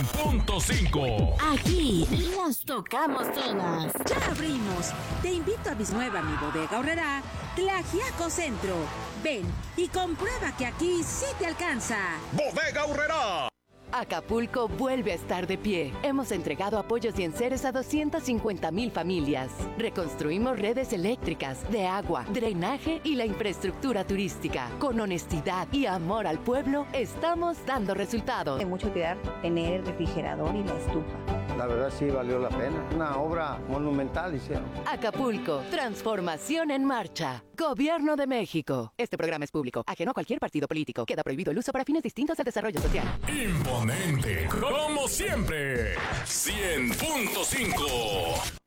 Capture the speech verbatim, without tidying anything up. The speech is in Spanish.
punto cinco. Aquí las tocamos todas. Ya abrimos. Te invito a Visnueva, mi bodega horrera, Tlaxiaco Centro. Ven y comprueba que aquí sí te alcanza. Bodega Horrera. Acapulco vuelve a estar de pie. Hemos entregado apoyos y enseres a doscientas cincuenta mil familias. Reconstruimos redes eléctricas, de agua, drenaje y la infraestructura turística. Con honestidad y amor al pueblo, estamos dando resultados. De mucho cuidar tener el refrigerador y la estufa. La verdad sí valió la pena. Una obra monumental hicieron. Acapulco, transformación en marcha. Gobierno de México. Este programa es público, ajeno a cualquier partido político. Queda prohibido el uso para fines distintos al desarrollo social. Imponente, como siempre. cien punto cinco.